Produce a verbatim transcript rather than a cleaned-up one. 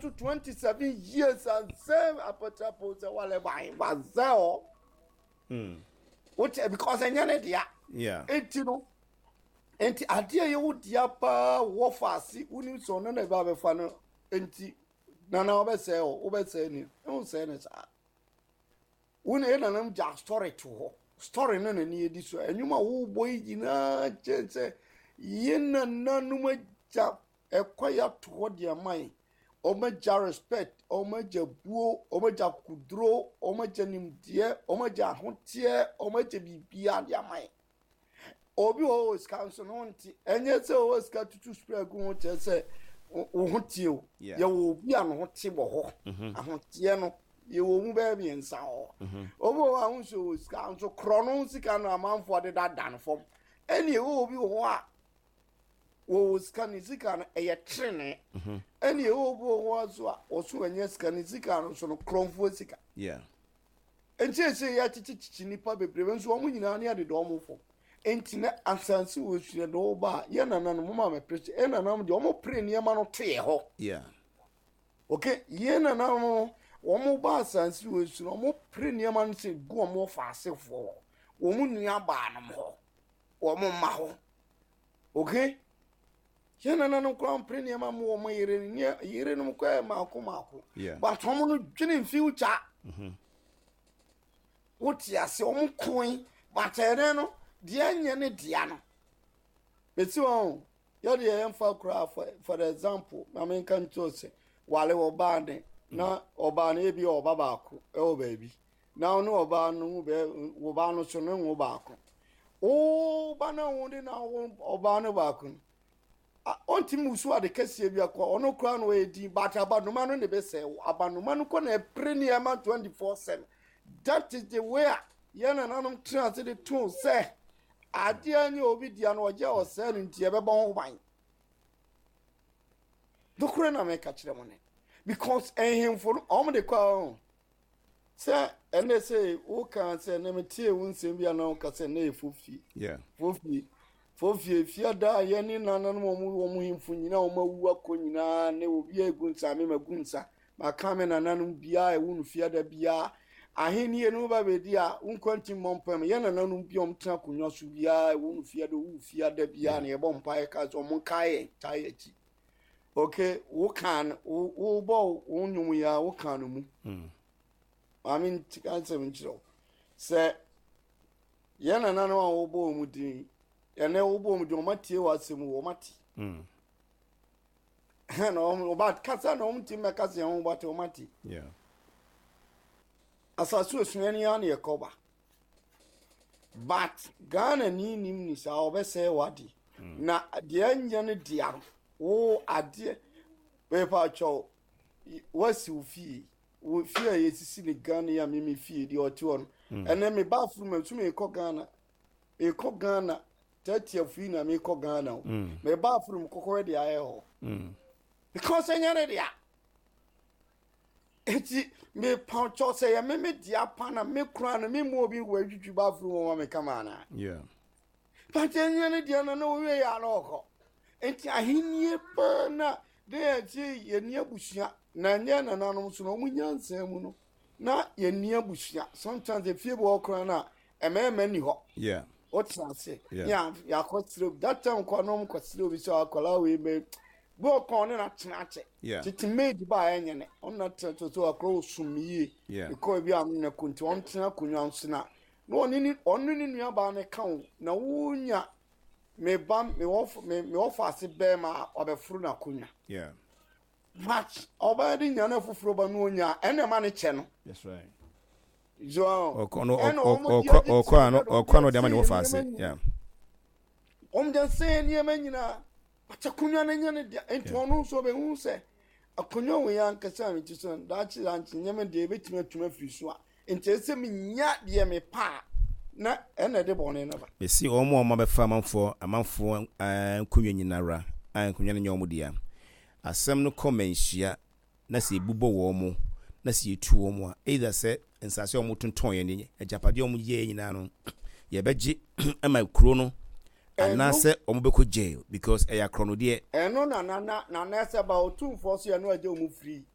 to twenty-seven years and say apatapo say wale bai bazeo. Mm. What because enyane dia. Yeah. Enti no. Enti adia ye wo dia pa wo fasi uni so no na ba be fa no enti na na obese o obese ni o se ne sa uni e na nam ja story to ho story no na ni edi so enwuma wo boy gina chense ye na nanuma ja ekoya to ho dia mai o ma ja respect o ma ja buo o ma ja kudro o ma ja nimdie o ma ja hotie o ma ja bibia dia mai obi o ska so no nti enye se o ska tutu spray gu ho che se o hotie o ye wo bi an ho te bo ho ahotie no ye wo mu ba bi ensa ho obi o ahun so ska so krono sika no amanfo de da dan fom eni wo bi ho a wo ska ni sika no eye trene eni wo bo ho so a o so enye ska ni sika no so no kronfo sika yeah enti se ya chichichi nipa bebrebe nso o mu nyina ne ade do mo fo enti na asansi wo hwe do ba ye nana no mama me preach e nana de o mo pre niema no toe ho yeah okay ye nana no o mo ba asansi wo hwe o mo pre niema no se gu o mo fa asefo o mo nua ba no ho o mo ma ho okay ye nana no kwa pre niema mo o mo yere ni yere no kwa ma ko ma ko but o mo no dwene future mhm woti ase o mo koin but ere no dia nyane dia no beti won yo de yem fa kra for for example I mean kan to say wale oba ne na oba na ebi oba ba ko e oba bi na no oba no be oba no so no oba ko o ba na won de na oba no ba ko onti musu ade kase bi akọ ono kra no e di but abanuma no ne be say abanuma no ko na premier man twenty-four seven that is the way yana nanom transit the two say adia ni obi dia no oje o se no ntie be bon ban dokure na me ka kire mo ne because ehemfo no o mo de kwa say ene say o kan say na me tie won sem bia na o ka say na efofi yeah fofi fofi fia da ye ni nanan mo mo mo himfo nyina o mawu akonyina ne obi egunsa me magunsa maka me nanan bia e wonu fia da bia ahini enu ba bedi a unkwanti mompam ye na nanu biom tra kunwa so bia wonu fia do wu fia da bia na ye bom pae ka so mon kae tae chi okay wo kan wo bo wonum ya wo kan mu mm I mean tikanse mchiro se ye na nanu a wo bo mu din ye na wo bo mu din o matie wasem wo mati mm no o ba kasa no mti mekase ho ba te o mati yeah asasu osuani ya na yekoba but Ghana ni nim ni sa obese wadi mm. na de anya ne dia wo ade pepa cho wasi ufi wo fi ayesisi ni Ghana ya mimi fi di oti on mm. ene me bathroom me tumi ko Ghana e ko Ghana thirty afi na me ko Ghana mm. me bathroom kokore de aye ho mm. because anya ne dia eti me pancho say ya me me dia pana me kura na me mo obi wa dwidwi bathroom wa me kama na yeah but enya ne dia na no we ya na oko enti ahinie pa na de eti ye ni abusua na nya na nanom so no munyansa mu no na ye ni abusua sometimes the fie bo okra na emema ni ho yeah what say yeah ya ko tiro that time ko no mo ko tiro bi so akola we me bo kon na tenache titi made ba enye ne on na to to akro sumie ko bi am na kunti on tena kunwa nsina no oni ni oni ni nua ba ne kan na wunya me bam me off me me offer be ma obefuru na kunwa yeah but obadi nya na fufuro ba no nya ene ma ne che no that's right jo okono okono okono okono de ma ne offer ase yeah om den say ni emanyina achakunya na nyane dia ento ono so be hu se akonya we yan kasa mi tiso da chi ranchi nyame de betime atuma firi so a enti ese mi nya de me pa na ene de bone na ba be si omo omo be fa amanfo amanfo kunwa nyinara an kunwa ne nyomo dia asem no komenhia na se bubo wo mo na se etu wo mo a either se ensase omo tonton ye ne ajapade omo ye nyina no ye beje ama kuro no and na say omubeko jail because e ya krono de eno na na na na na say about two force ya no aje omu free